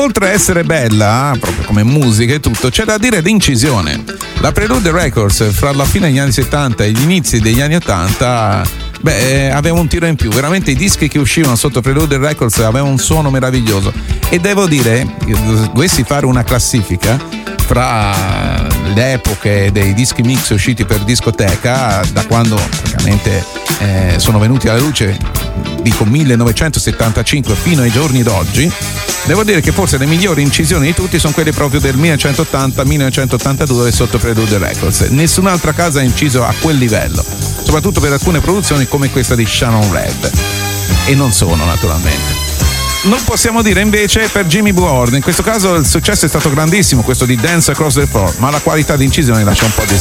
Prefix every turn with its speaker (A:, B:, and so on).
A: oltre a essere bella, proprio come musica e tutto, c'è da dire l'incisione. La Prelude Records, fra la fine degli anni 70 e gli inizi degli anni 80, aveva un tiro in più. Veramente i dischi che uscivano sotto Prelude Records avevano un suono meraviglioso. E devo dire, dovessi fare una classifica fra le epoche dei dischi mix usciti per discoteca, da quando praticamente sono venuti alla luce, dico 1975 fino ai giorni d'oggi, devo dire che forse le migliori incisioni di tutti sono quelle proprio del 1980-1982 sotto Prelude Records. Nessun'altra casa ha inciso a quel livello, soprattutto per alcune produzioni come questa di Shannon Red, e non sono, naturalmente. Non possiamo dire invece per Jimmy Ward. In questo caso il successo è stato grandissimo, questo di Dance Across the Floor, ma la qualità di incisione lascia un po' desiderare.